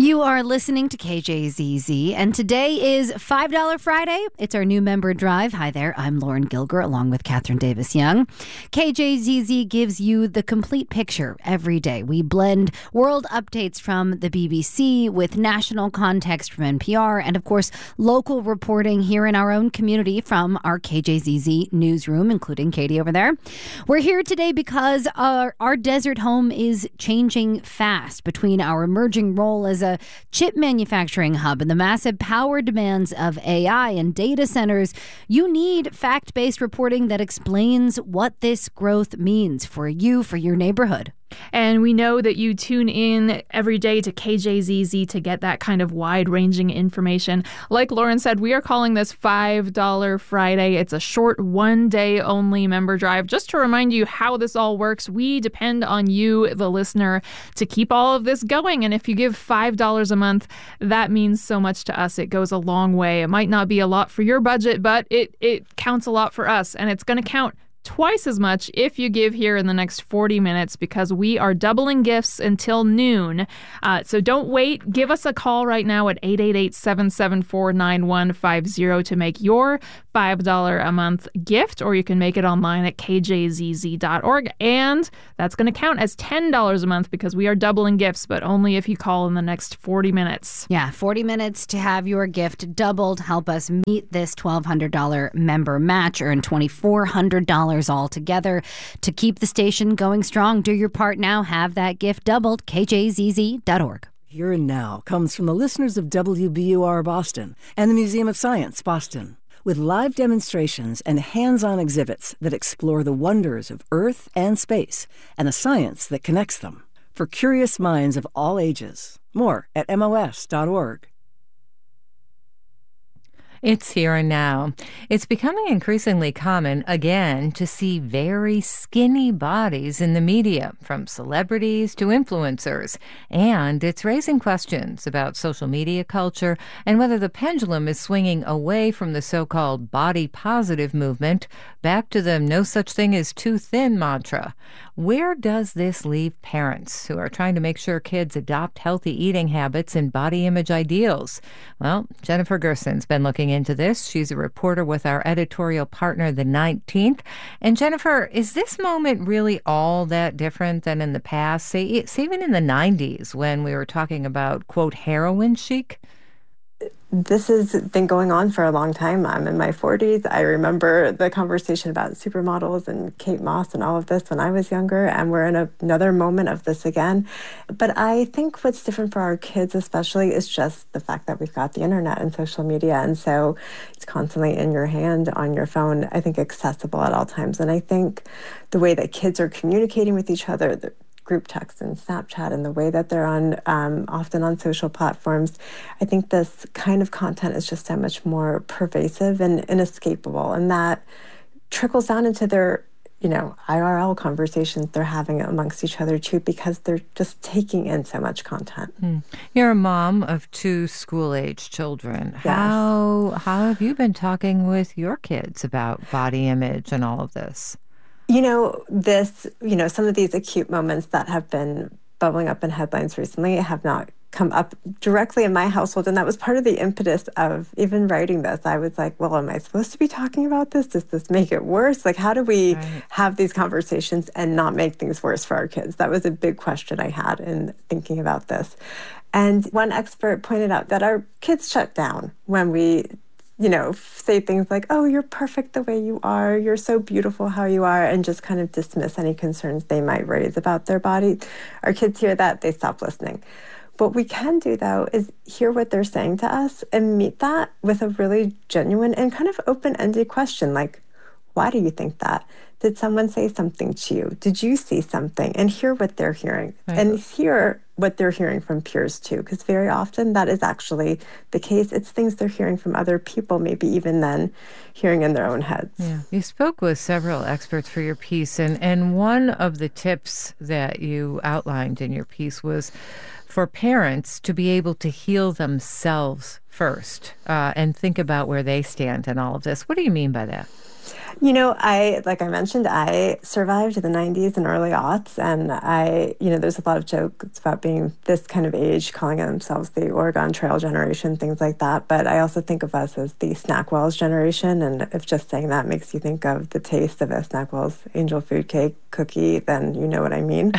You are listening to KJZZ, and today is $5 Friday. It's our new member drive. Hi there, I'm Lauren Gilger, along with Catherine Davis-Young. KJZZ gives you the complete picture every day. We blend world updates from the BBC with national context from NPR, and of course, local reporting here in our own community from our KJZZ newsroom, including Katie over there. We're here today because our desert home is changing fast between our emerging role as a chip manufacturing hub and the massive power demands of AI and data centers. You need fact-based reporting that explains what this growth means for you, for your neighborhood. And we know that you tune in every day to KJZZ to get that kind of wide-ranging information. Like Lauren said, we are calling this $5 Friday. It's a short one-day-only member drive. Just to remind you how this all works, we depend on you, the listener, to keep all of this going. And if you give $5 a month, that means so much to us. It goes a long way. It might not be a lot for your budget, but it counts a lot for us. And it's going to count twice as much if you give here in the next 40 minutes because we are doubling gifts until noon. So don't wait. Give us a call right now at 888-774-9150 to make your $5 a month gift, or you can make it online at kjzz.org. And that's going to count as $10 a month because we are doubling gifts, but only if you call in the next 40 minutes. Yeah, 40 minutes to have your gift doubled. Help us meet this $1,200 member match. Earn $2,400 all together to keep the station going strong. Do your part now. Have that gift doubled. kjzz.org. Here and Now comes from the listeners of WBUR Boston and the Museum of Science, Boston, with live demonstrations and hands-on exhibits that explore the wonders of Earth and space and the science that connects them for curious minds of all ages. More at MOS.org. It's Here and Now. It's becoming increasingly common, again, to see very skinny bodies in the media, from celebrities to influencers. And it's raising questions about social media culture and whether the pendulum is swinging away from the so-called body-positive movement back to the no such thing as too thin mantra. Where does this leave parents who are trying to make sure kids adopt healthy eating habits and body image ideals? Well, Jennifer Gerson's been looking into this. She's a reporter with our editorial partner, The 19th. And Jennifer, is this moment really all that different than in the past? Say even in the 90s when we were talking about, quote, heroin chic? This has been going on for a long time. I'm in my 40s. I remember the conversation about supermodels and Kate Moss and all of this when I was younger, and we're in another moment of this again. But I think what's different for our kids especially is just the fact that we've got the internet and social media, and so it's constantly in your hand, on your phone, I think accessible at all times. And I think the way that kids are communicating with each other, group text and Snapchat, and the way that they're on often on social platforms, I think this kind of content is just so much more pervasive and inescapable, and that trickles down into their IRL conversations they're having amongst each other too, because they're just taking in so much content. You're a mom of 2 school-age children. Yes. How have you been talking with your kids about body image and all of this? Some of these acute moments that have been bubbling up in headlines recently have not come up directly in my household. And that was part of the impetus of even writing this. I was like, well, am I supposed to be talking about this? Does this make it worse? Like, how do we have these conversations and not make things worse for our kids? That was a big question I had in thinking about this. And one expert pointed out that our kids shut down when we say things like, oh, you're perfect the way you are, you're so beautiful how you are, and just kind of dismiss any concerns they might raise about their body. Our kids hear that, they stop listening. What we can do, though, is hear what they're saying to us and meet that with a really genuine and kind of open-ended question, like, why do you think that? Did someone say something to you? Did you see something? And hear what they're hearing. Right. And hear what they're hearing from peers, too, because very often that is actually the case. It's things they're hearing from other people, maybe even then hearing in their own heads. Yeah. You spoke with several experts for your piece, and one of the tips that you outlined in your piece was for parents to be able to heal themselves first and think about where they stand in all of this. What do you mean by that? You know, like I mentioned, I survived the 90s and early aughts, and there's a lot of jokes about being this kind of age, calling themselves the Oregon Trail generation, things like that. But I also think of us as the Snackwells generation, and if just saying that makes you think of the taste of a Snackwells angel food cake cookie, then you know what I mean.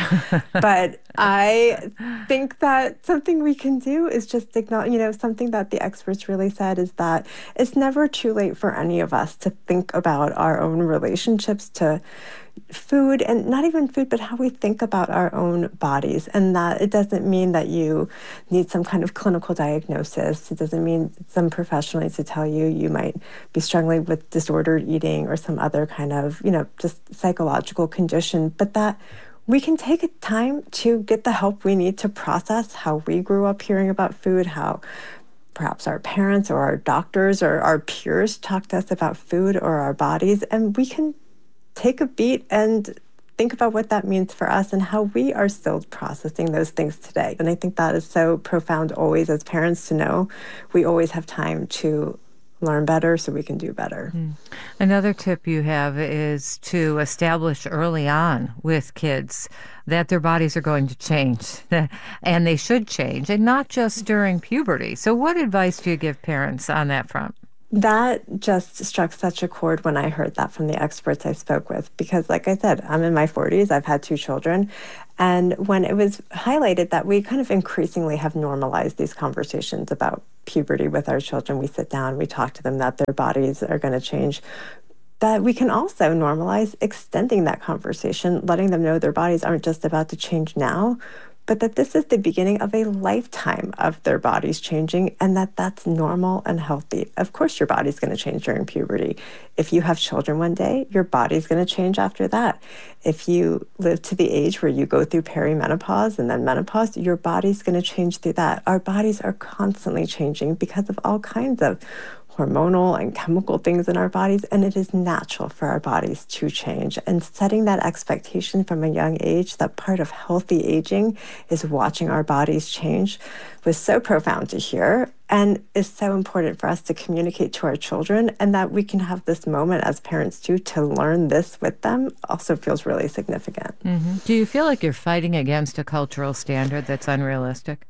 But I think that something we can do is just acknowledge, something that the experts really said is that it's never too late for any of us to think about our own relationships to food, and not even food, but how we think about our own bodies. And that it doesn't mean that you need some kind of clinical diagnosis. It doesn't mean some professional needs to tell you might be struggling with disordered eating or some other kind of, just psychological condition, but that we can take time to get the help we need to process how we grew up hearing about food, how perhaps our parents or our doctors or our peers talk to us about food or our bodies, and we can take a beat and think about what that means for us and how we are still processing those things today. And I think that is so profound always as parents to know we always have time to learn better so we can do better. Another tip you have is to establish early on with kids that their bodies are going to change and they should change, and not just during puberty. So what advice do you give parents on that front? That just struck such a chord when I heard that from the experts I spoke with, because like I said, I'm in my 40s, I've had 2 children, and when it was highlighted that we kind of increasingly have normalized these conversations about puberty with our children, we sit down, we talk to them that their bodies are going to change, that we can also normalize extending that conversation, letting them know their bodies aren't just about to change now, but that this is the beginning of a lifetime of their bodies changing, and that that's normal and healthy. Of course, your body's going to change during puberty. If you have children one day, your body's going to change after that. If you live to the age where you go through perimenopause and then menopause, your body's going to change through that. Our bodies are constantly changing because of all kinds of hormonal and chemical things in our bodies, and it is natural for our bodies to change. And setting that expectation from a young age that part of healthy aging is watching our bodies change was so profound to hear, and is so important for us to communicate to our children, and that we can have this moment as parents too to learn this with them also feels really significant. Do you feel like you're fighting against a cultural standard that's unrealistic?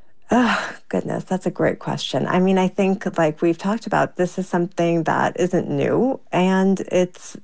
Oh, goodness, that's a great question. I mean, I think like we've talked about, this is something that isn't new, and it's,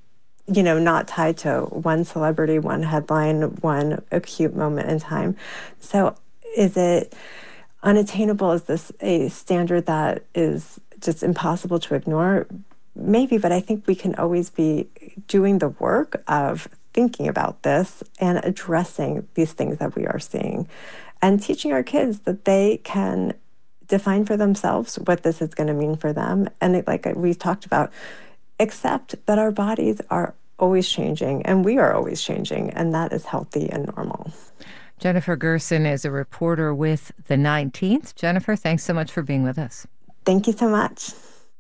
not tied to one celebrity, one headline, one acute moment in time. So is it unattainable? Is this a standard that is just impossible to ignore? Maybe, but I think we can always be doing the work of thinking about this and addressing these things that we are seeing, and teaching our kids that they can define for themselves what this is going to mean for them. And like we've talked about, accept that our bodies are always changing and we are always changing, and that is healthy and normal. Jennifer Gerson is a reporter with The 19th. Jennifer, thanks so much for being with us. Thank you so much.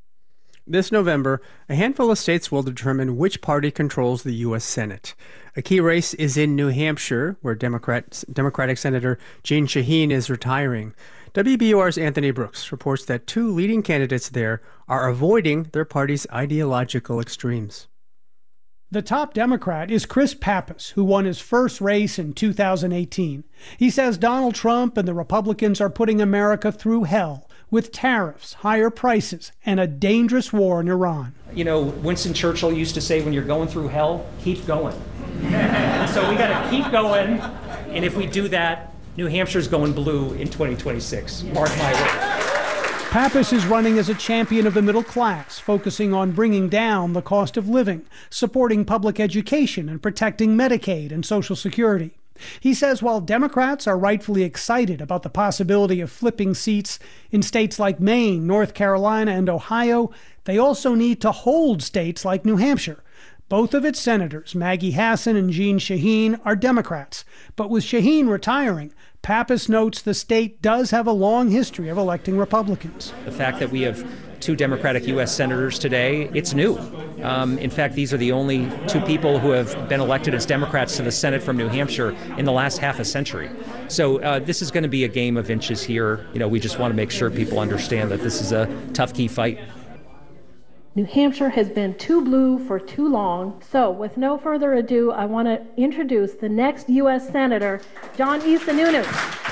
This November, a handful of states will determine which party controls the U.S. Senate. A key race is in New Hampshire, where Democratic Senator Jeanne Shaheen is retiring. WBUR's Anthony Brooks reports that 2 leading candidates there are avoiding their party's ideological extremes. The top Democrat is Chris Pappas, who won his first race in 2018. He says Donald Trump and the Republicans are putting America through hell with tariffs, higher prices, and a dangerous war in Iran. Winston Churchill used to say, when you're going through hell, keep going. So we got to keep going, and if we do that, New Hampshire's going blue in 2026. Mark my words. Pappas is running as a champion of the middle class, focusing on bringing down the cost of living, supporting public education, and protecting Medicaid and Social Security. He says while Democrats are rightfully excited about the possibility of flipping seats in states like Maine, North Carolina, and Ohio, they also need to hold states like New Hampshire. Both of its senators, Maggie Hassan and Jeanne Shaheen, are Democrats. But with Shaheen retiring, Pappas notes the state does have a long history of electing Republicans. The fact that we have 2 Democratic U.S. senators today, it's new. In fact, these are the only 2 people who have been elected as Democrats to the Senate from New Hampshire in the last half a century. So this is going to be a game of inches here. We just want to make sure people understand that this is a tough, key fight. New Hampshire has been too blue for too long. So with no further ado, I want to introduce the next U.S. Senator, John E. Sununu.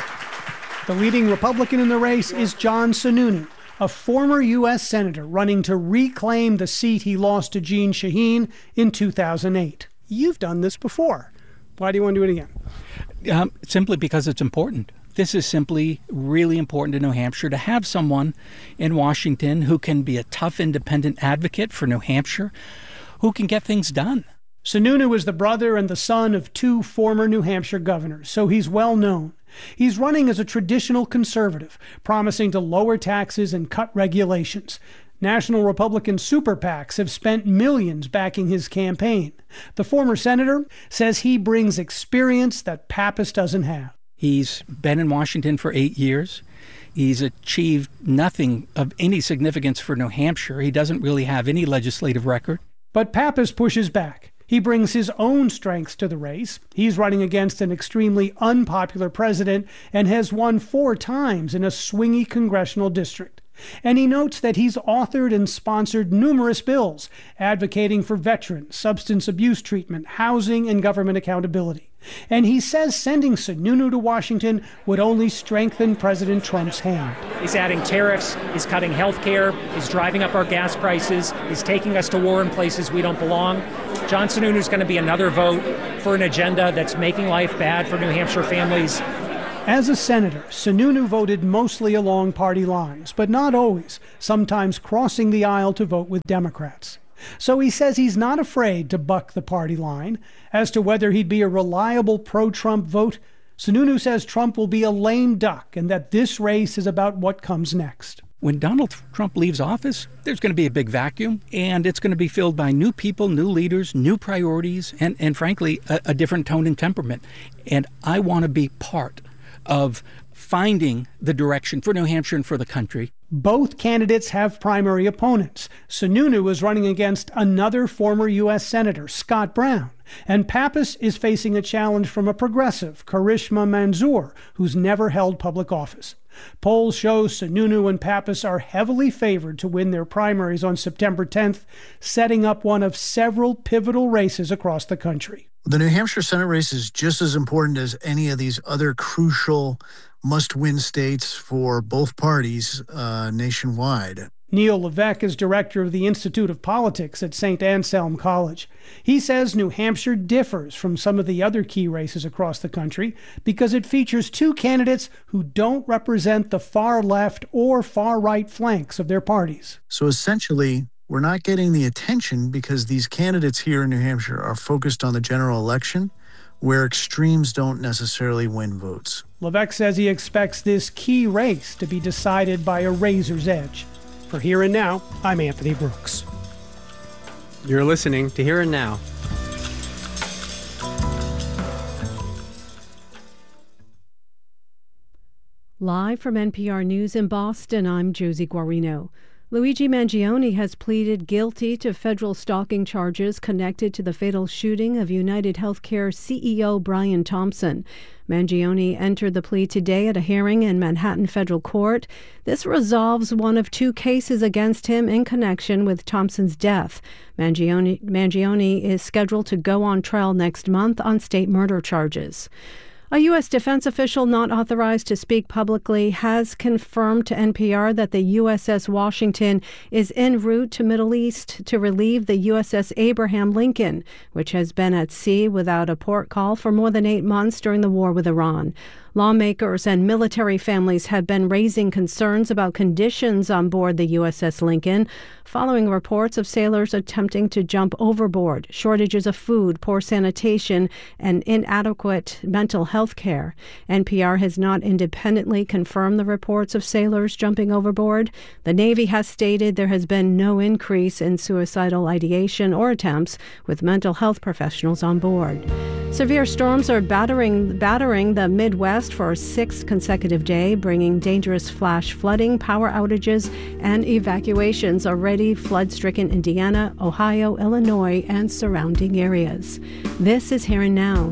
The leading Republican in the race is John Sununu, a former U.S. Senator running to reclaim the seat he lost to Jeanne Shaheen in 2008. You've done this before. Why do you want to do it again? Simply because it's important. This is simply really important to New Hampshire to have someone in Washington who can be a tough, independent advocate for New Hampshire, who can get things done. Sununu is the brother and the son of 2 former New Hampshire governors, so he's well known. He's running as a traditional conservative, promising to lower taxes and cut regulations. National Republican super PACs have spent millions backing his campaign. The former senator says he brings experience that Pappas doesn't have. He's been in Washington for 8 years. He's achieved nothing of any significance for New Hampshire. He doesn't really have any legislative record. But Pappas pushes back. He brings his own strengths to the race. He's running against an extremely unpopular president and has won 4 times in a swingy congressional district. And he notes that he's authored and sponsored numerous bills advocating for veterans, substance abuse treatment, housing, and government accountability. And he says sending Sununu to Washington would only strengthen President Trump's hand. He's adding tariffs, he's cutting health care, he's driving up our gas prices, he's taking us to war in places we don't belong. John Sununu is going to be another vote for an agenda that's making life bad for New Hampshire families. As a senator, Sununu voted mostly along party lines, but not always, sometimes crossing the aisle to vote with Democrats. So he says he's not afraid to buck the party line. As to whether he'd be a reliable pro-Trump vote, Sununu says Trump will be a lame duck and that this race is about what comes next. When Donald Trump leaves office, there's going to be a big vacuum, and it's going to be filled by new people, new leaders, new priorities, and frankly, a different tone and temperament. And I want to be part of finding the direction for New Hampshire and for the country. Both candidates have primary opponents. Sununu is running against another former U.S. Senator, Scott Brown, and Pappas is facing a challenge from a progressive, Karishma Manzoor, who's never held public office. Polls show Sununu and Pappas are heavily favored to win their primaries on September 10th, setting up one of several pivotal races across the country. The New Hampshire Senate race is just as important as any of these other crucial must-win states for both parties nationwide. Neil Levesque is director of the Institute of Politics at St. Anselm College. He says New Hampshire differs from some of the other key races across the country because it features 2 candidates who don't represent the far left or far right flanks of their parties. So essentially, we're not getting the attention because these candidates here in New Hampshire are focused on the general election, where extremes don't necessarily win votes. Levesque says he expects this key race to be decided by a razor's edge. For Here and Now, I'm Anthony Brooks. You're listening to Here and Now. Live from NPR News in Boston, I'm Josie Guarino. Luigi Mangione has pleaded guilty to federal stalking charges connected to the fatal shooting of United Healthcare CEO Brian Thompson. Mangione entered the plea today at a hearing in Manhattan Federal Court. This resolves one of 2 cases against him in connection with Thompson's death. Mangione is scheduled to go on trial next month on state murder charges. A U.S. defense official not authorized to speak publicly has confirmed to NPR that the USS Washington is en route to Middle East to relieve the USS Abraham Lincoln, which has been at sea without a port call for more than 8 months during the war with Iran. Lawmakers and military families have been raising concerns about conditions on board the USS Lincoln, following reports of sailors attempting to jump overboard, shortages of food, poor sanitation, and inadequate mental health care. NPR has not independently confirmed the reports of sailors jumping overboard. The Navy has stated there has been no increase in suicidal ideation or attempts with mental health professionals on board. Severe storms are battering the Midwest for a 6th consecutive day, bringing dangerous flash flooding, power outages, and evacuations. Already flood-stricken Indiana, Ohio, Illinois, and surrounding areas. This is Here and Now.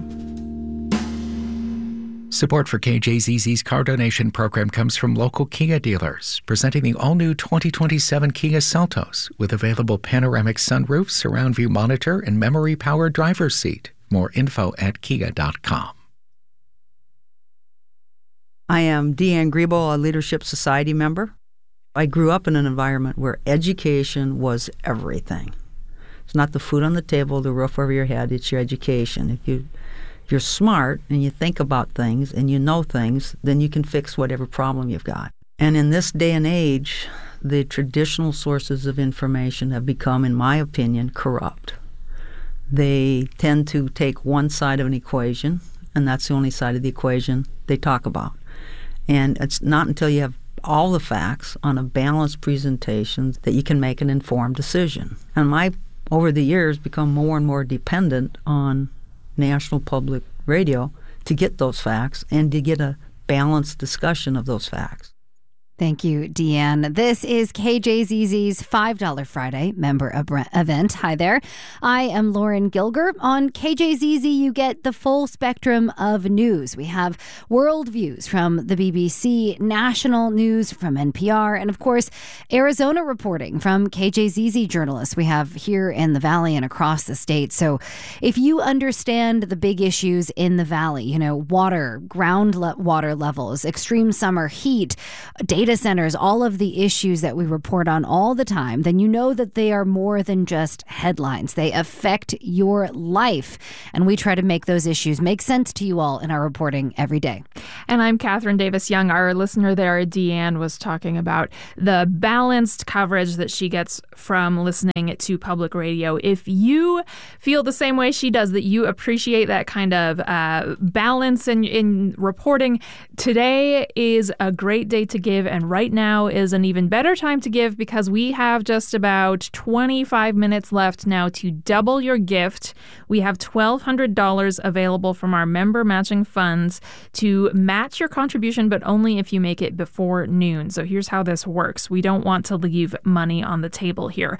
Support for KJZZ's car donation program comes from local Kia dealers, presenting the all-new 2027 Kia Seltos with available panoramic sunroof, surround view monitor, and memory-powered driver's seat. More info at kia.com. I am Deanne Griebel, a Leadership Society member. I grew up in an environment where education was everything. It's not the food on the table, the roof over your head, it's your education. If you're smart and you think about things and you know things, then you can fix whatever problem you've got. And in this day and age, the traditional sources of information have become, in my opinion, corrupt. They tend to take one side of an equation, and that's the only side of the equation they talk about. And it's not until you have all the facts on a balanced presentation that you can make an informed decision. And I've, over the years, become more and more dependent on National Public Radio to get those facts and to get a balanced discussion of those facts. Thank you, Deanne. This is KJZZ's $5 Friday member event. Hi there. I am Lauren Gilger. On KJZZ, you get the full spectrum of news. We have world views from the BBC, national news from NPR, and of course, Arizona reporting from KJZZ journalists we have here in the Valley and across the state. So if you understand the big issues in the Valley, water, groundwater levels, extreme summer heat, data centers, all of the issues that we report on all the time, then you know that they are more than just headlines. They affect your life. And we try to make those issues make sense to you all in our reporting every day. And I'm Catherine Davis Young. Our listener there, Deanne, was talking about the balanced coverage that she gets from listening to public radio. If you feel the same way she does, that you appreciate that kind of balance in reporting, today is a great day to give. And right now is an even better time to give because we have just about 25 minutes left now to double your gift. We have $1,200 available from our member matching funds to match your contribution, but only if you make it before noon. So here's how this works. We don't want to leave money on the table here.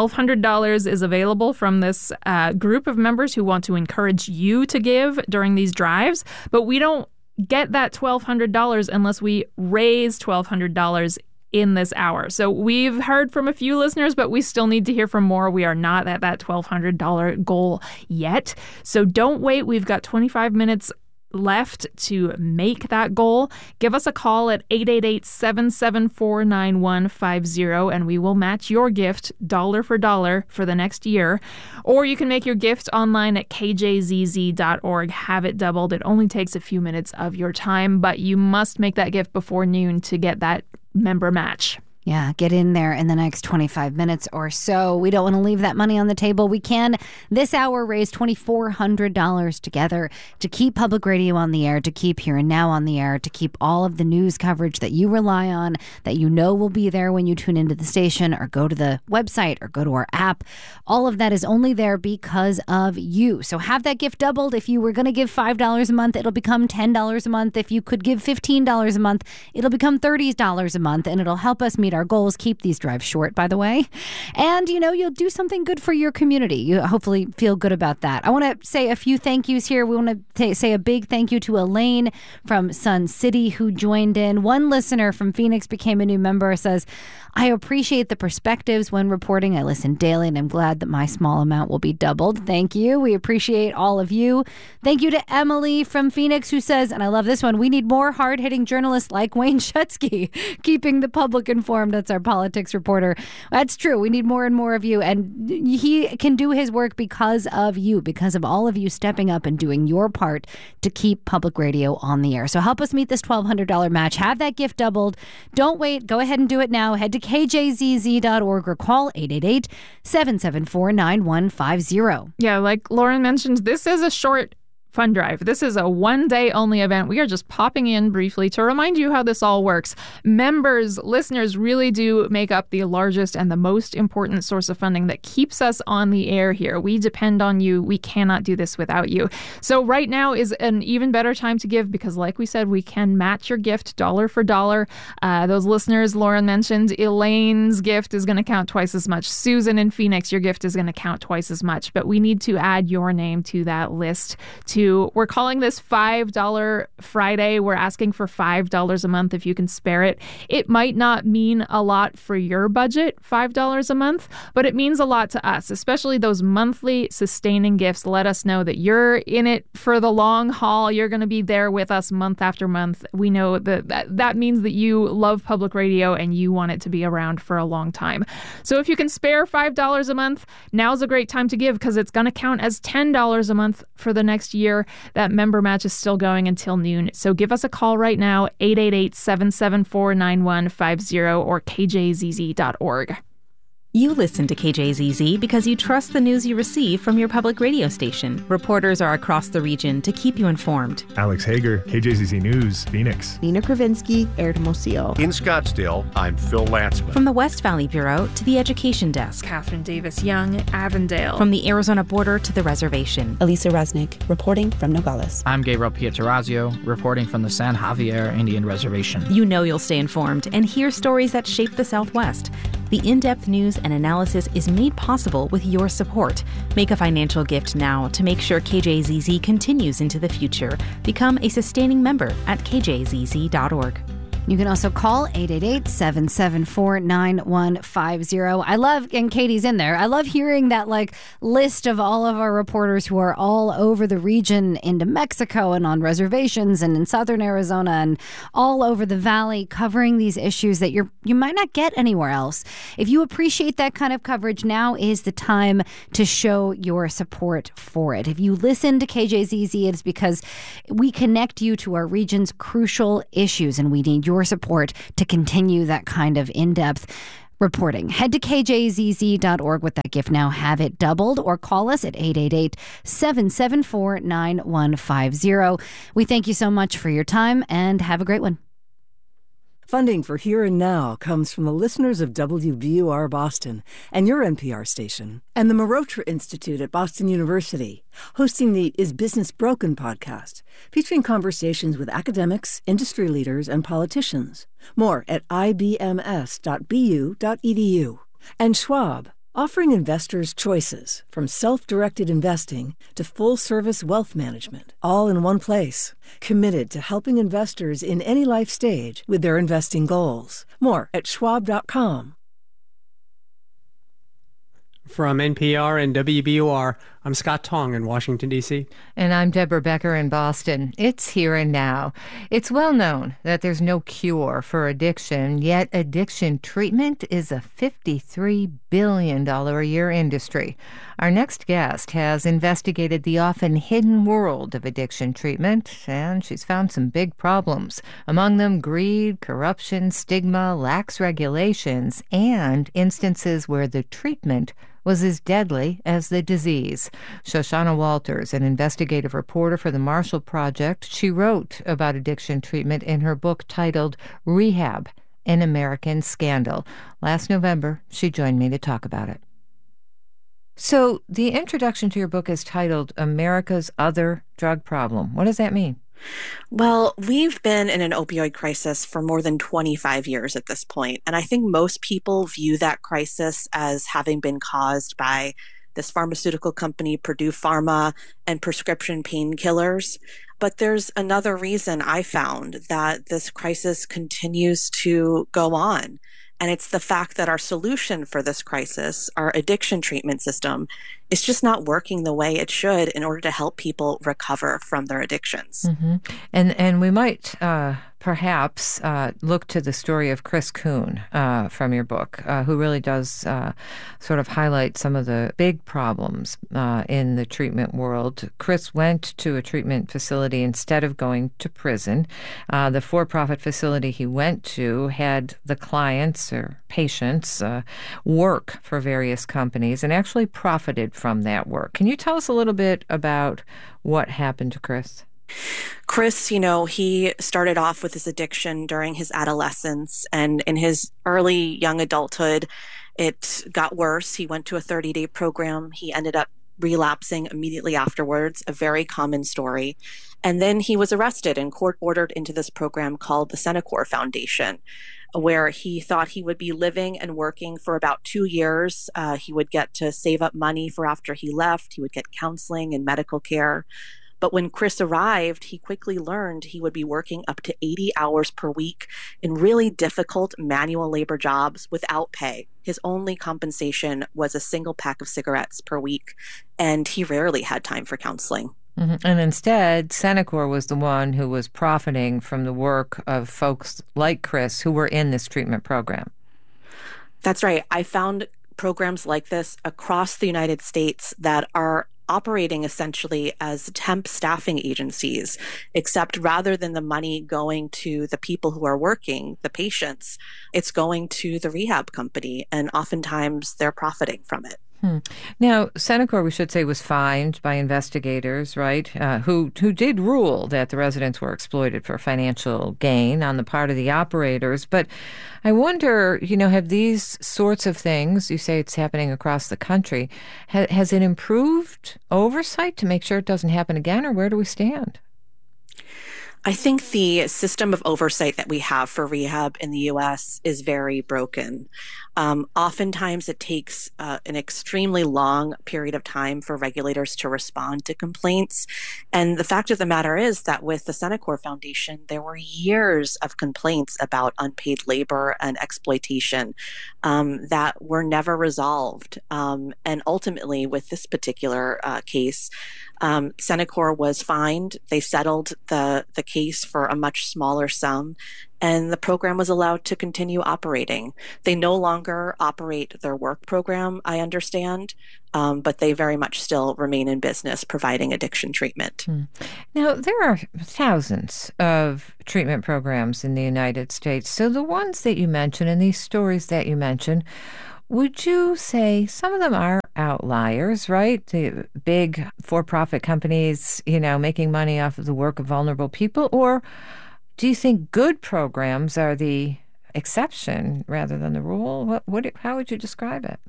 $1,200 is available from this group of members who want to encourage you to give during these drives, but we don't get that $1,200 unless we raise $1,200 in this hour. So we've heard from a few listeners, but we still need to hear from more. We are not at that $1,200 goal yet. So don't wait. We've got 25 minutes left to make that goal. Give us a call at 888-774-9150 and we will match your gift dollar for dollar for the next year. Or you can make your gift online at kjzz.org. Have it doubled. It only takes a few minutes of your time, but you must make that gift before noon to get that member match. Yeah, get in there in the next 25 minutes or so. We don't want to leave that money on the table. We can, this hour, raise $2,400 together to keep public radio on the air, to keep Here and Now on the air, to keep all of the news coverage that you rely on, that you know will be there when you tune into the station or go to the website or go to our app. All of that is only there because of you. So have that gift doubled. If you were going to give $5 a month, it'll become $10 a month. If you could give $15 a month, it'll become $30 a month, and it'll help us meet our goals. Keep these drives short, by the way. And, you'll do something good for your community. You hopefully feel good about that. I want to say a few thank yous here. We want to say a big thank you to Elaine from Sun City who joined in. One listener from Phoenix became a new member, says, I appreciate the perspectives when reporting. I listen daily, and I'm glad that my small amount will be doubled. Thank you. We appreciate all of you. Thank you to Emily from Phoenix who says, and I love this one, we need more hard-hitting journalists like Wayne Schutsky, keeping the public informed. That's our politics reporter. That's true. We need more and more of you, and he can do his work because of you, because of all of you stepping up and doing your part to keep public radio on the air. So help us meet this $1,200 match. Have that gift doubled. Don't wait. Go ahead and do it now. Head to kjzz.org or call 888-774-9150. Yeah, like Lauren mentioned, this is a short fund drive. This is a one-day only event. We are just popping in briefly to remind you how this all works. Members, listeners really do make up the largest and the most important source of funding that keeps us on the air here. We depend on you. We cannot do this without you. So right now is an even better time to give because, like we said, we can match your gift dollar for dollar. Those listeners Lauren mentioned, Elaine's gift is going to count twice as much. Susan in Phoenix, your gift is going to count twice as much. But we need to add your name to that list too. We're calling this $5 Friday. We're asking for $5 a month if you can spare it. It might not mean a lot for your budget, $5 a month, but it means a lot to us, especially those monthly sustaining gifts. Let us know that you're in it for the long haul. You're going to be there with us month after month. We know that means that you love public radio and you want it to be around for a long time. So if you can spare $5 a month, now's a great time to give because it's going to count as $10 a month for the next year. That member match is still going until noon. So give us a call right now, 888-774-9150 or kjzz.org. You listen to KJZZ because you trust the news you receive from your public radio station. Reporters are across the region to keep you informed. Alex Hager, KJZZ News, Phoenix. Nina Kravinsky, Hermosillo. In Scottsdale, I'm Phil Lantzman. From the West Valley Bureau to the Education Desk. Catherine Davis Young, Avondale. From the Arizona border to the reservation. Elisa Resnick, reporting from Nogales. I'm Gabriel Pietrorazio, reporting from the San Javier Indian Reservation. You know you'll stay informed and hear stories that shape the Southwest. The in-depth news and analysis is made possible with your support. Make a financial gift now to make sure KJZZ continues into the future. Become a sustaining member at kjzz.org. You can also call 888-774-9150. I love, and Katie's in there, I love hearing that list of all of our reporters who are all over the region into Mexico and on reservations and in southern Arizona and all over the valley covering these issues that you might not get anywhere else. If you appreciate that kind of coverage, now is the time to show your support for it. If you listen to KJZZ, it's because we connect you to our region's crucial issues and we need your support to continue that kind of in-depth reporting. Head to kjzz.org with that gift now. Have it doubled or call us at 888-774-9150. We thank you so much for your time and have a great one. Funding for Here and Now comes from the listeners of WBUR Boston and your NPR station, and the Marotra Institute at Boston University, hosting the Is Business Broken podcast, featuring conversations with academics, industry leaders, and politicians. More at ibms.bu.edu. And Schwab, offering investors choices from self-directed investing to full-service wealth management, all in one place. Committed to helping investors in any life stage with their investing goals. More at schwab.com. From NPR and WBUR, I'm Scott Tong in Washington, D.C. And I'm Deborah Becker in Boston. It's Here and Now. It's well known that there's no cure for addiction, yet addiction treatment is a $53 billion a year industry. Our next guest has investigated the often hidden world of addiction treatment, and she's found some big problems. Among them, greed, corruption, stigma, lax regulations, and instances where the treatment was as deadly as the disease. Shoshana Walters, an investigative reporter for the Marshall Project, she wrote about addiction treatment in her book titled Rehab, An American Scandal. Last November, she joined me to talk about it. So the introduction to your book is titled America's Other Drug Problem. What does that mean? Well, we've been in an opioid crisis for more than 25 years at this point, and I think most people view that crisis as having been caused by this pharmaceutical company, Purdue Pharma, and prescription painkillers. But there's another reason I found that this crisis continues to go on. And it's the fact that our solution for this crisis, our addiction treatment system, is just not working the way it should in order to help people recover from their addictions. Mm-hmm. And we might perhaps look to the story of Chris Kuhn from your book, who really does sort of highlight some of the big problems in the treatment world. Chris went to a treatment facility instead of going to prison. The for-profit facility he went to had the clients or patients work for various companies and actually profited from that work. Can you tell us a little bit about what happened to Chris? Chris, he started off with his addiction during his adolescence, and in his early young adulthood, it got worse. He went to a 30-day program. He ended up relapsing immediately afterwards, a very common story. And then he was arrested and court-ordered into this program called the Senecor Foundation, where he thought he would be living and working for about 2 years. He would get to save up money for after he left. He would get counseling and medical care. But when Chris arrived, he quickly learned he would be working up to 80 hours per week in really difficult manual labor jobs without pay. His only compensation was a single pack of cigarettes per week, and he rarely had time for counseling. Mm-hmm. And instead, Senecor was the one who was profiting from the work of folks like Chris who were in this treatment program. That's right. I found programs like this across the United States that are operating essentially as temp staffing agencies, except rather than the money going to the people who are working, the patients, it's going to the rehab company, and oftentimes they're profiting from it. Now, Senecor, we should say, was fined by investigators, right, who did rule that the residents were exploited for financial gain on the part of the operators. But I wonder, have these sorts of things, you say it's happening across the country, has it improved oversight to make sure it doesn't happen again, or where do we stand? I think the system of oversight that we have for rehab in the U.S. is very broken. Oftentimes it takes an extremely long period of time for regulators to respond to complaints. And the fact of the matter is that with the Senecor Foundation, there were years of complaints about unpaid labor and exploitation that were never resolved. And ultimately, with this particular case, Senecor was fined. They settled the case for a much smaller sum, and the program was allowed to continue operating. They no longer operate their work program, I understand, but they very much still remain in business providing addiction treatment. Now, there are thousands of treatment programs in the United States. So the ones that you mentioned and these stories that you mentioned, would you say some of them are outliers, right? The big for-profit companies, making money off of the work of vulnerable people? Or do you think good programs are the exception rather than the rule? How would you describe it?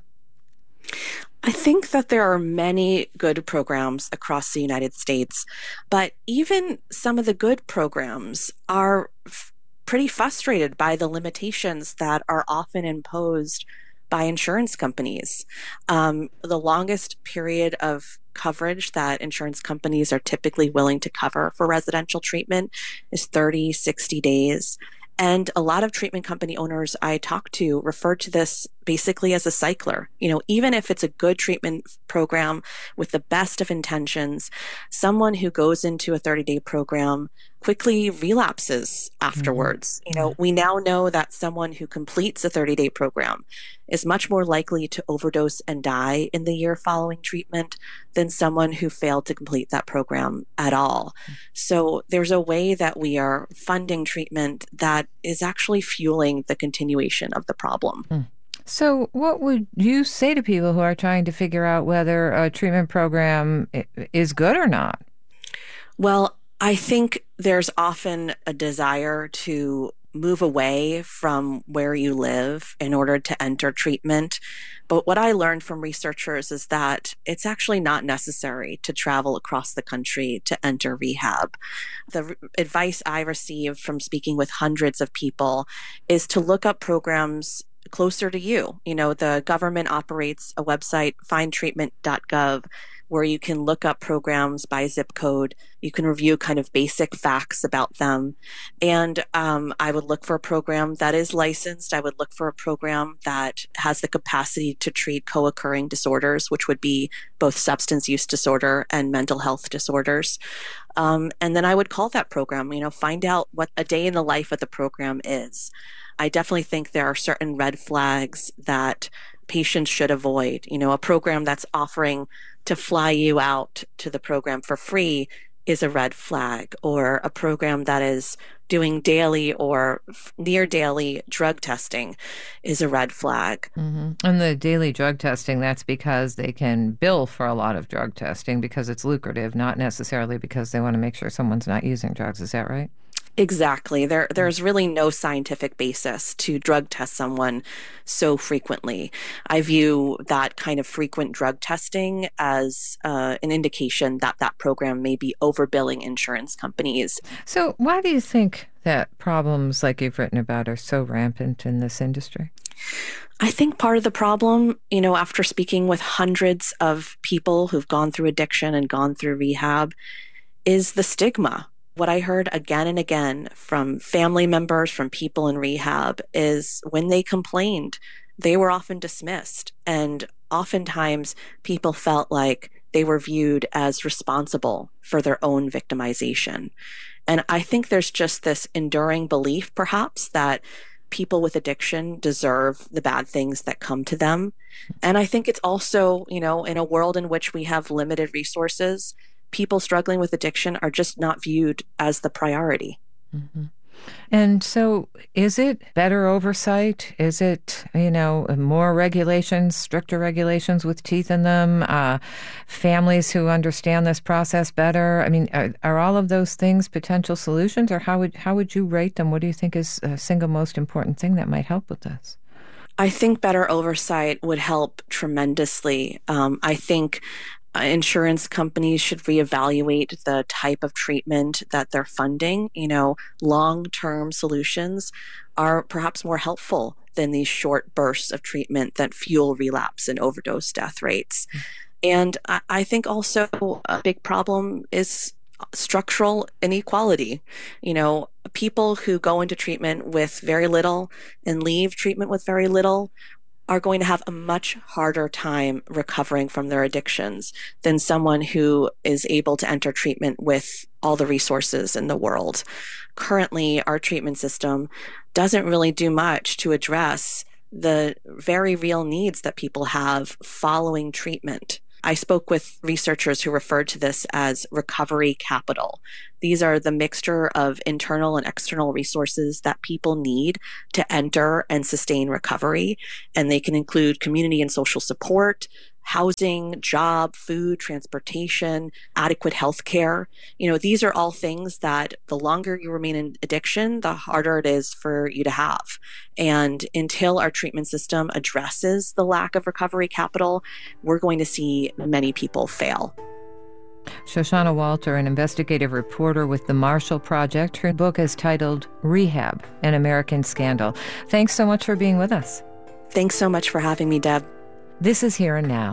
I think that there are many good programs across the United States, but even some of the good programs are pretty frustrated by the limitations that are often imposed by insurance companies. The longest period of coverage that insurance companies are typically willing to cover for residential treatment is 30, 60 days. And a lot of treatment company owners I talk to refer to this basically as a cycler. Even if it's a good treatment program with the best of intentions, someone who goes into a 30-day program quickly relapses afterwards. We now know that someone who completes a 30-day program is much more likely to overdose and die in the year following treatment than someone who failed to complete that program at all. So there's a way that we are funding treatment that is actually fueling the continuation of the problem. So what would you say to people who are trying to figure out whether a treatment program is good or not? Well, I think there's often a desire to move away from where you live in order to enter treatment. But what I learned from researchers is that it's actually not necessary to travel across the country to enter rehab. The advice I received from speaking with hundreds of people is to look up programs closer to you. The government operates a website, findtreatment.gov, where you can look up programs by zip code. You can review kind of basic facts about them. And I would look for a program that is licensed. I would look for a program that has the capacity to treat co-occurring disorders, which would be both substance use disorder and mental health disorders. And then I would call that program, find out what a day in the life of the program is. I definitely think there are certain red flags that patients should avoid. A program that's offering to fly you out to the program for free is a red flag, or a program that is doing daily or near daily drug testing is a red flag. Mm-hmm. And the daily drug testing, that's because they can bill for a lot of drug testing because it's lucrative, not necessarily because they want to make sure someone's not using drugs. Is that right? Exactly. There's really no scientific basis to drug test someone so frequently. I view that kind of frequent drug testing as an indication that that program may be overbilling insurance companies. So why do you think that problems like you've written about are so rampant in this industry? I think part of the problem, after speaking with hundreds of people who've gone through addiction and gone through rehab, is the stigma. What I heard again and again from family members, from people in rehab, is when they complained, they were often dismissed. And oftentimes people felt like they were viewed as responsible for their own victimization. And I think there's just this enduring belief, perhaps, that people with addiction deserve the bad things that come to them. And I think it's also, in a world in which we have limited resources, people struggling with addiction are just not viewed as the priority. Mm-hmm. And so is it better oversight? Is it, more regulations, stricter regulations with teeth in them, families who understand this process better? I mean, are all of those things potential solutions, or how would you rate them? What do you think is a single most important thing that might help with this? I think better oversight would help tremendously. I think insurance companies should reevaluate the type of treatment that they're funding. Long-term solutions are perhaps more helpful than these short bursts of treatment that fuel relapse and overdose death rates. And I think also a big problem is structural inequality. People who go into treatment with very little and leave treatment with very little are going to have a much harder time recovering from their addictions than someone who is able to enter treatment with all the resources in the world. Currently, our treatment system doesn't really do much to address the very real needs that people have following treatment. I spoke with researchers who referred to this as recovery capital. These are the mixture of internal and external resources that people need to enter and sustain recovery. And they can include community and social support, housing, job, food, transportation, adequate health care. These are all things that the longer you remain in addiction, the harder it is for you to have. And until our treatment system addresses the lack of recovery capital, we're going to see many people fail. Shoshana Walter, an investigative reporter with the Marshall Project. Her book is titled Rehab, An American Scandal. Thanks so much for being with us. Thanks so much for having me, Deb. This is Here and Now.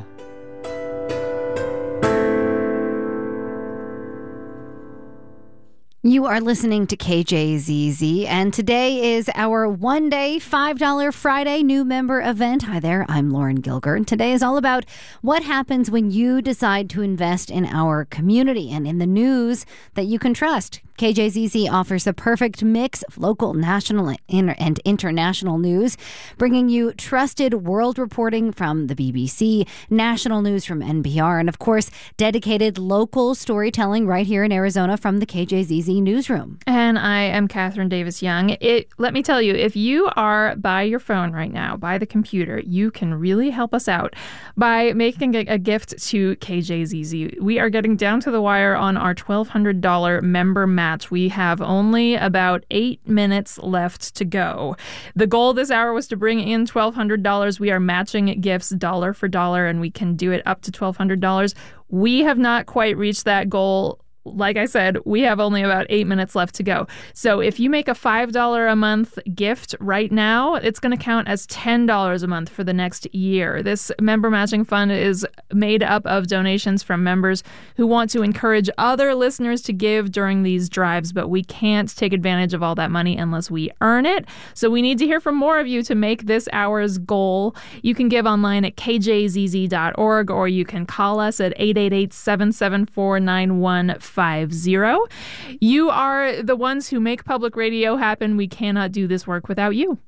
You are listening to KJZZ, and today is our one-day $5 Friday new member event. Hi there, I'm Lauren Gilgert, and today is all about what happens when you decide to invest in our community and in the news that you can trust. KJZZ offers the perfect mix of local, national, and international news, bringing you trusted world reporting from the BBC, national news from NPR, and of course, dedicated local storytelling right here in Arizona from the KJZZ newsroom. And I am Catherine Davis Young. Let me tell you, if you are by your phone right now, by the computer, you can really help us out by making a gift to KJZZ. We are getting down to the wire on our $1,200 member match. We have only about 8 minutes left to go. The goal this hour was to bring in $1,200. We are matching gifts dollar for dollar, and we can do it up to $1,200. We have not quite reached that goal. like I said, we have only about 8 minutes left to go. So if you make a $5 a month gift right now, it's going to count as $10 a month for the next year. This member matching fund is made up of donations from members who want to encourage other listeners to give during these drives, but we can't take advantage of all that money unless we earn it. So we need to hear from more of you to make this hour's goal. You can give online at kjzz.org, or you can call us at 888-774-9150. You are the ones who make public radio happen. We cannot do this work without you.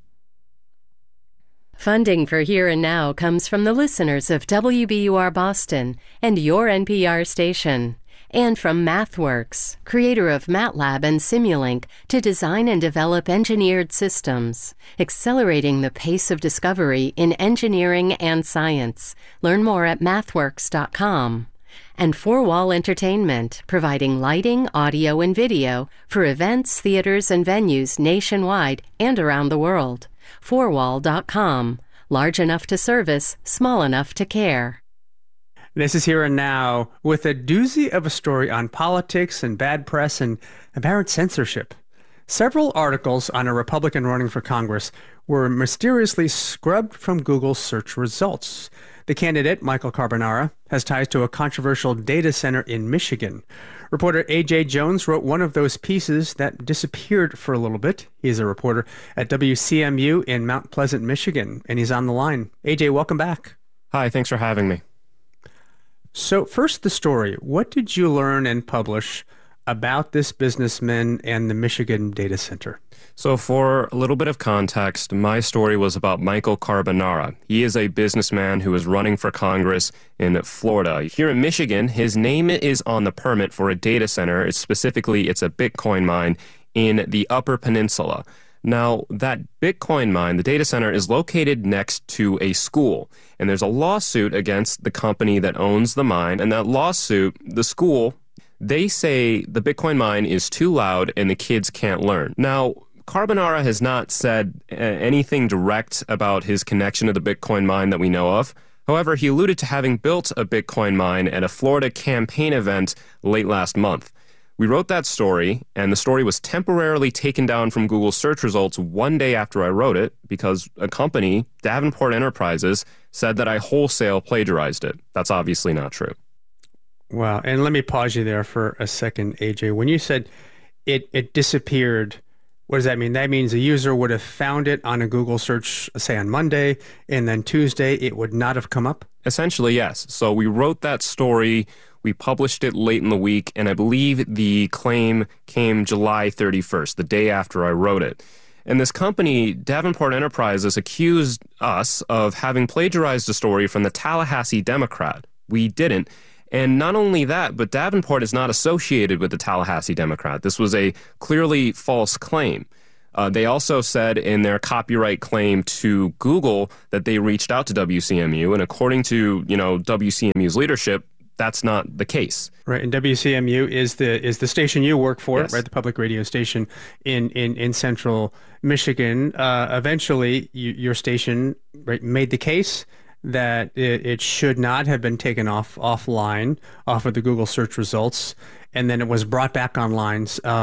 Funding for Here and Now comes from the listeners of WBUR Boston and your NPR station, and from MathWorks, creator of MATLAB and Simulink, to design and develop engineered systems, accelerating the pace of discovery in engineering and science. Learn more at mathworks.com. And Four Wall Entertainment, providing lighting, audio, and video for events, theaters, and venues nationwide and around the world. Fourwall.com. Large enough to service, small enough to care. This is Here and Now with a doozy of a story on politics and bad press and apparent censorship. Several articles on a Republican running for Congress were mysteriously scrubbed from Google's search results. The candidate, Michael Carbonara, has ties to a controversial data center in Michigan. Reporter A.J. Jones wrote one of those pieces that disappeared for a little bit. He's a reporter at WCMU in Mount Pleasant, Michigan, and he's on the line. A.J., welcome back. Hi, thanks for having me. So first, the story. What did you learn and publish about this businessman and the Michigan data center? So for a little bit of context, my story was about Michael Carbonara. He is a businessman who is running for Congress in Florida. Here in Michigan, his name is on the permit for a data center. It's a Bitcoin mine in the Upper Peninsula. Now, that Bitcoin mine, the data center, is located next to a school. And there's a lawsuit against the company that owns the mine. And that lawsuit, the school, they say the Bitcoin mine is too loud and the kids can't learn. Now, Carbonara has not said anything direct about his connection to the Bitcoin mine that we know of. However, he alluded to having built a Bitcoin mine at a Florida campaign event late last month. We wrote that story, and the story was temporarily taken down from Google search results one day after I wrote it because a company, Davenport Enterprises, said that I wholesale plagiarized it. That's obviously not true. Wow. And let me pause you there for a second, AJ. When you said it disappeared, what does that mean? That means a user would have found it on a Google search, say on Monday, and then Tuesday it would not have come up? Essentially, yes. So we wrote that story, we published it late in the week, and I believe the claim came July 31st, the day after I wrote it. And this company, Davenport Enterprises, accused us of having plagiarized a story from the Tallahassee Democrat. We didn't. And not only that, but Davenport is not associated with the Tallahassee Democrat. This was a clearly false claim. They also said in their copyright claim to Google that they reached out to WCMU, and according to, WCMU's leadership, that's not the case. Right, and WCMU is the station you work for, yes. Right? The public radio station in central Michigan. Eventually, your station made the case that it should not have been taken offline off of the Google search results, and then it was brought back online.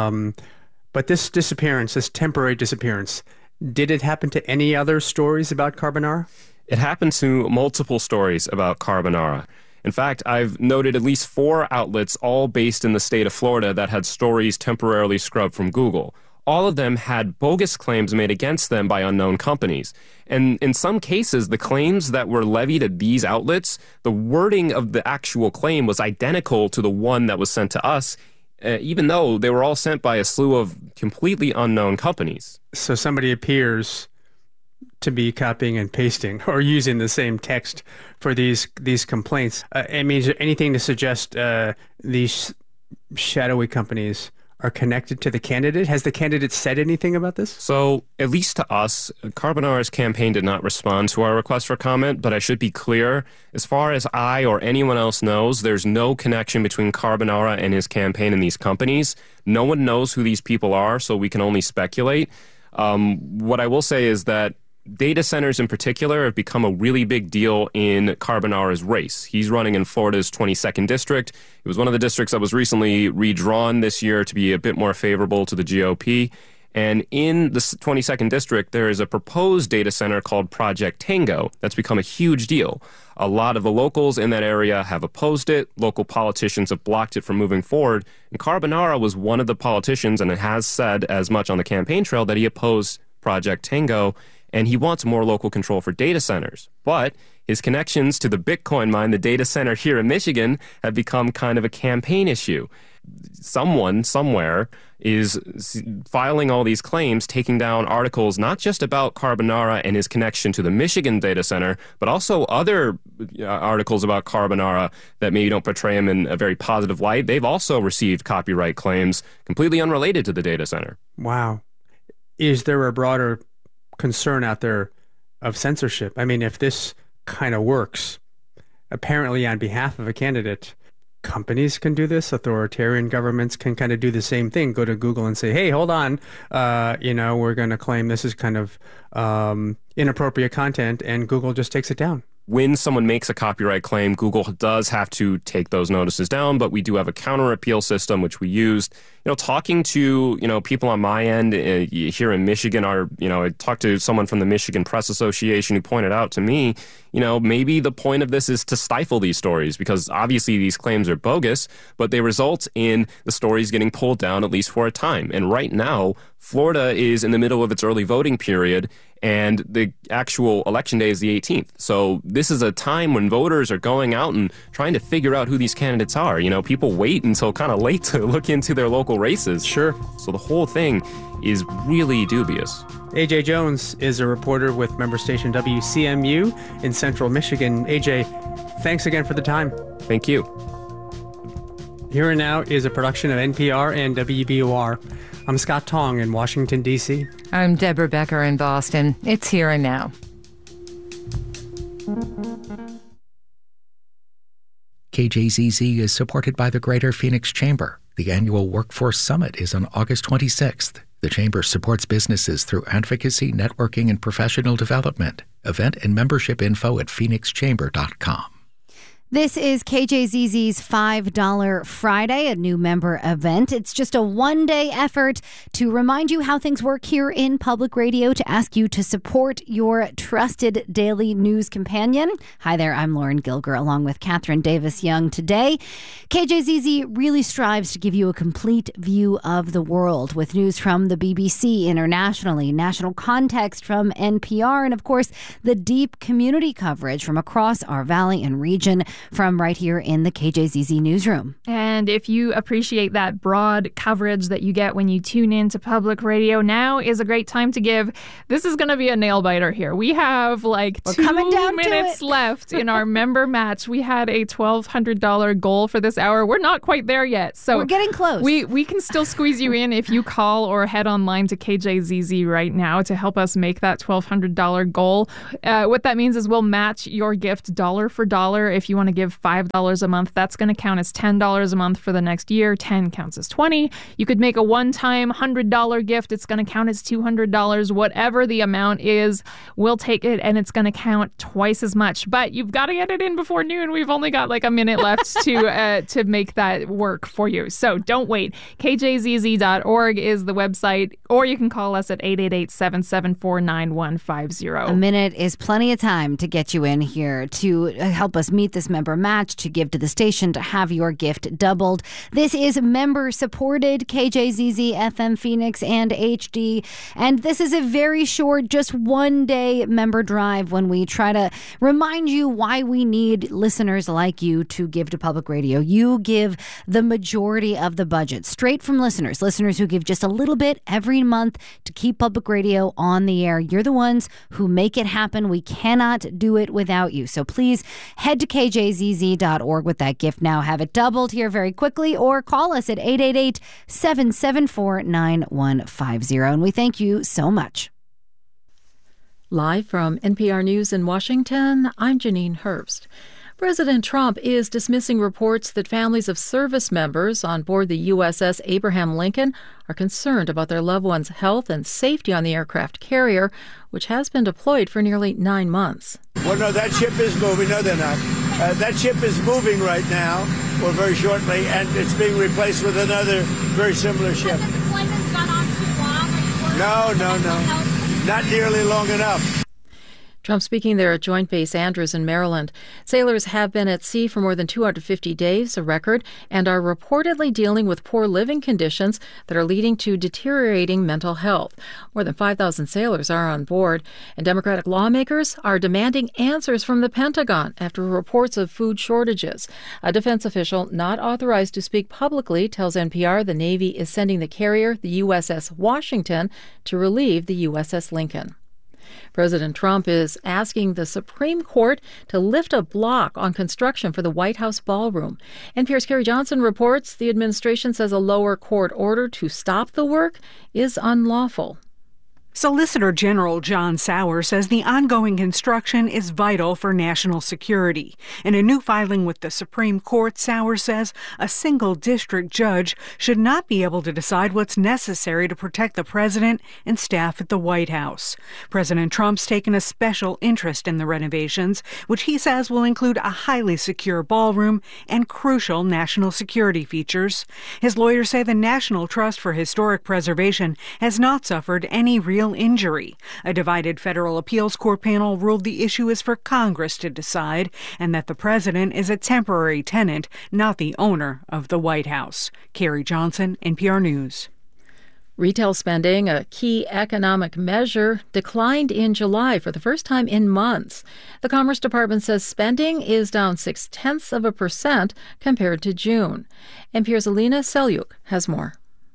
But this disappearance, this temporary disappearance, did it happen to any other stories about Carbonara? It happened to multiple stories about Carbonara. In fact, I've noted at least 4 outlets, all based in the state of Florida, that had stories temporarily scrubbed from Google. All of them had bogus claims made against them by unknown companies. And in some cases, the claims that were levied at these outlets, the wording of the actual claim was identical to the one that was sent to us, even though they were all sent by a slew of completely unknown companies. So somebody appears to be copying and pasting or using the same text for these complaints. Is there anything to suggest these shadowy companies are connected to the candidate? Has the candidate said anything about this? So, at least to us, Carbonara's campaign did not respond to our request for comment, but I should be clear, as far as I or anyone else knows, there's no connection between Carbonara and his campaign and these companies. No one knows who these people are, so we can only speculate. What I will say is that data centers in particular have become a really big deal in Carbonara's race. He's running in Florida's 22nd district. It was one of the districts that was recently redrawn this year to be a bit more favorable to the GOP. And in the 22nd district, there is a proposed data center called Project Tango that's become a huge deal. A lot of the locals in that area have opposed it. Local politicians have blocked it from moving forward. And Carbonara was one of the politicians, and it has said as much on the campaign trail, that he opposed Project Tango, and he wants more local control for data centers. But his connections to the Bitcoin mine, the data center here in Michigan, have become kind of a campaign issue. Someone, somewhere, is filing all these claims, taking down articles not just about Carbonara and his connection to the Michigan data center, but also other articles about Carbonara that maybe don't portray him in a very positive light. They've also received copyright claims completely unrelated to the data center. Wow. Is there a broader concern out there of censorship? I mean, if this kind of works, apparently on behalf of a candidate, companies can do this. Authoritarian governments can kind of do the same thing. Go to Google and say, hey, hold on, we're going to claim this is kind of inappropriate content, and Google just takes it down. When someone makes a copyright claim, Google does have to take those notices down, but we do have a counter appeal system, which we used. Talking to, people on my end here in Michigan, I talked to someone from the Michigan Press Association who pointed out to me, maybe the point of this is to stifle these stories, because obviously these claims are bogus, but they result in the stories getting pulled down at least for a time. And right now, Florida is in the middle of its early voting period, and the actual election day is the 18th. So this is a time when voters are going out and trying to figure out who these candidates are. People wait until kind of late to look into their local races. Sure. So the whole thing is really dubious. AJ Jones is a reporter with member station WCMU in Central Michigan. AJ, thanks again for the time. Thank you. Here and Now is a production of NPR and WBUR. I'm Scott Tong in Washington, D.C. I'm Deborah Becker in Boston. It's Here and Now. KJZZ is supported by the Greater Phoenix Chamber. The annual Workforce Summit is on August 26th. The Chamber supports businesses through advocacy, networking, and professional development. Event and membership info at phoenixchamber.com. This is KJZZ's $5 Friday, a new member event. It's just a one-day effort to remind you how things work here in public radio, to ask you to support your trusted daily news companion. Hi there, I'm Lauren Gilger, along with Catherine Davis Young. Today, KJZZ really strives to give you a complete view of the world, with news from the BBC internationally, national context from NPR, and of course, the deep community coverage from across our valley and region, from right here in the KJZZ newsroom. And if you appreciate that broad coverage that you get when you tune into public radio, now is a great time to give. This is going to be a nail biter here. We have like 2 minutes left in our member match. We had a $1,200 goal for this hour. We're not quite there yet. So we're getting close. We can still squeeze you in if you call or head online to KJZZ right now to help us make that $1,200 goal. What that means is we'll match your gift dollar for dollar. If you want to give $5 a month, that's going to count as $10 a month for the next year. 10 counts as 20. You could make a one-time $100 gift. It's going to count as $200. Whatever the amount is, we'll take it, and it's going to count twice as much. But you've got to get it in before noon. We've only got like a minute left to make that work for you. So don't wait. KJZZ.org is the website, or you can call us at 888-774-9150. A minute is plenty of time to get you in here, to help us meet this member match, to give to the station, to have your gift doubled. This is member-supported KJZZ, FM Phoenix, and HD. And this is a very short, just one-day member drive when we try to remind you why we need listeners like you to give to public radio. You give the majority of the budget straight from listeners who give just a little bit every month to keep public radio on the air. You're the ones who make it happen. We cannot do it without you. So please head to KJZZ.org with that gift now. Have it doubled here very quickly, or call us at 888-774-9150. And we thank you so much. Live from NPR News in Washington, I'm Janine Herbst. President Trump is dismissing reports that families of service members on board the USS Abraham Lincoln are concerned about their loved ones' health and safety on the aircraft carrier, which has been deployed for nearly 9 months. Well, no, that ship is moving. No, they're not. That ship is moving right now, or very shortly, and it's being replaced with another very similar ship. Has the deployment's gone on too long? No. Not nearly long enough. Trump speaking there at Joint Base Andrews in Maryland. Sailors have been at sea for more than 250 days, a record, and are reportedly dealing with poor living conditions that are leading to deteriorating mental health. More than 5,000 sailors are on board, and Democratic lawmakers are demanding answers from the Pentagon after reports of food shortages. A defense official not authorized to speak publicly tells NPR the Navy is sending the carrier, the USS Washington, to relieve the USS Lincoln. President Trump is asking the Supreme Court to lift a block on construction for the White House ballroom. NPR's Carrie Johnson reports the administration says a lower court order to stop the work is unlawful. Solicitor General John Sauer says the ongoing construction is vital for national security. In a new filing with the Supreme Court, Sauer says a single district judge should not be able to decide what's necessary to protect the president and staff at the White House. President Trump's taken a special interest in the renovations, which he says will include a highly secure ballroom and crucial national security features. His lawyers say the National Trust for Historic Preservation has not suffered any real injury. A divided federal appeals court panel ruled the issue is for Congress to decide and that the president is a temporary tenant, not the owner of the White House. Carrie Johnson, NPR News. Retail spending, a key economic measure, declined in July for the first time in months. The Commerce Department says spending is down 0.6% compared to June. NPR's Alina Selyuk has more.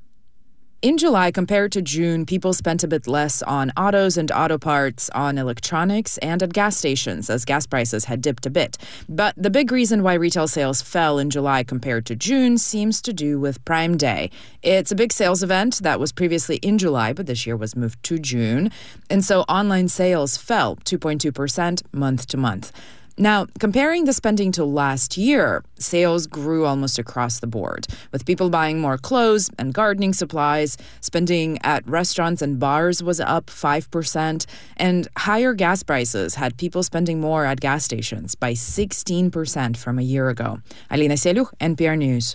In July, compared to June, people spent a bit less on autos and auto parts, on electronics, and at gas stations, as gas prices had dipped a bit. But the big reason why retail sales fell in July compared to June seems to do with Prime Day. It's a big sales event that was previously in July, but this year was moved to June. And so online sales fell 2.2% month to month. Now, comparing the spending to last year, sales grew almost across the board, with people buying more clothes and gardening supplies. Spending at restaurants and bars was up 5%, and higher gas prices had people spending more at gas stations by 16% from a year ago. Alina Selyuk, NPR News.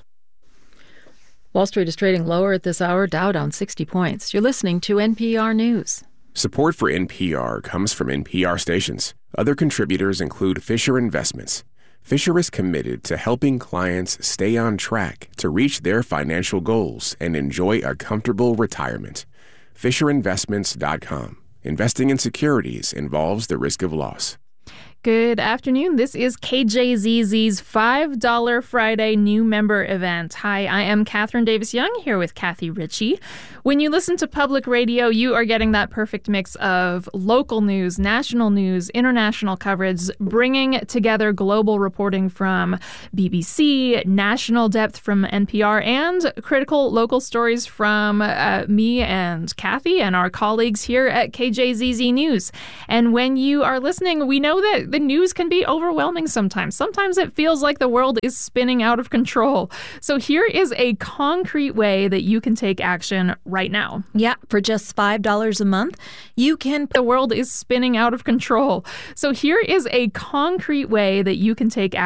Wall Street is trading lower at this hour, Dow down 60 points. You're listening to NPR News. Support for NPR comes from NPR stations. Other contributors include Fisher Investments. Fisher is committed to helping clients stay on track to reach their financial goals and enjoy a comfortable retirement. FisherInvestments.com. Investing in securities involves the risk of loss. Good afternoon. This is KJZZ's $5 Friday new member event. Hi, I am Catherine Davis Young here with Kathy Ritchie. When you listen to public radio, you are getting that perfect mix of local news, national news, international coverage, bringing together global reporting from BBC, national depth from NPR, and critical local stories from me and Kathy and our colleagues here at KJZZ News. And when you are listening, we know that the news can be overwhelming sometimes. Sometimes it feels like the world is spinning out of control. So here is a concrete way that you can take action right now. Yeah, for just $5 a month, you can... The world is spinning out of control. So here is a concrete way that you can take action